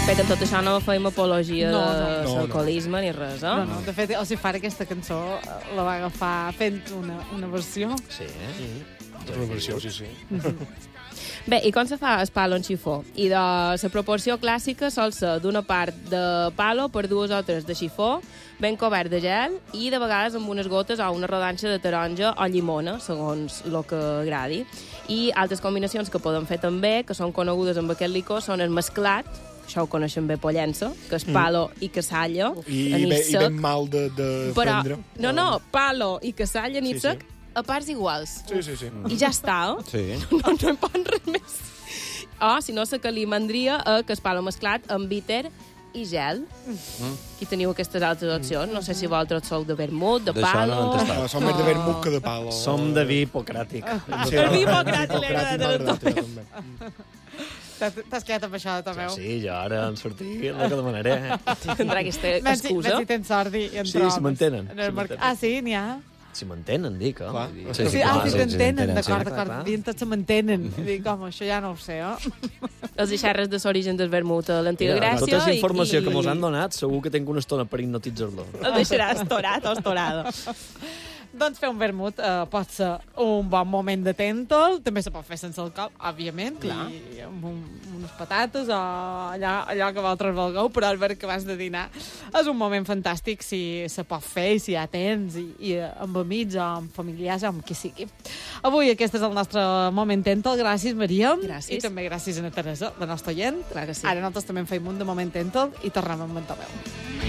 Fet, amb tot això no fèiem apologia No. de l'alcoholisme ni res, eh? No, de fet, el Cifar aquesta cançó la va agafar fent una versió. Sí, Una versió, sí. Bé, i com se fa el palo en xifó? I de la proporció clàssica sol ser d'una part de palo per 2 o 3 de xifó, ben cobert de gel i de vegades amb unes gotes o una rodanxa de taronja o llimona, segons el que agradi. I altres combinacions que podem fer també, que són conegudes amb aquest licor, són el mesclat, això ho coneixem bé pollença, que és palo i cassalla, I anís sec. ben mal de Però, prendre. no, palo i cassalla, anís Sí, sí. sec, a parts iguals. Sí. I ja està, Sí. no hi pot res més. O, si no, la que li mandria que es palo mesclat amb bitter i gel. Aquí teniu aquestes altres opcions. No sé si vosaltres sou de vermut, de D'això palo... no en tastat. Som més de vermut que de palo. Som de vi hipocràtic. El vi hipocràtic li agrada a tothom. T'has quedat amb això, Tomeu. Sí, jo ara en sortir el que demanaré. Tindrà aquesta excusa. Si tens sort i en Sí, trobes. si m'entenen, En el si mercat. m'entenen. Sí, n'hi ha. Si m'entenen, dic, eh? Clar. Sí, sí, clar, clar, si sí, t'entenen, sí, d'acord, clar, clar. Dient tots se m'entenen. Dic, home, això ja no ho sé, Els deixarres de l'origen del vermut a l'antiga Mira, Gràcia. tota la informació i... que mos han donat, segur que tinc una estona per hipnotitzar-lo. El deixaràs torat o estorada. Doncs fer un vermut pot ser un bon moment de tèntol, també se pot fer sense alcohol, òbviament, Clar. i amb unes patates o allò que vosaltres vulgueu, però el ver que vas de dinar és un moment fantàstic si se pot fer i si ja tens, i amb amics o amb familiars o amb qui sigui. Avui aquest és el nostre moment tèntol. Gràcies, Maria. Gràcies. I també gràcies a Teresa, la nostra oient. Clar que sí. Ara nosaltres també en feim un de moment tèntol i tornem amb en Tomeu.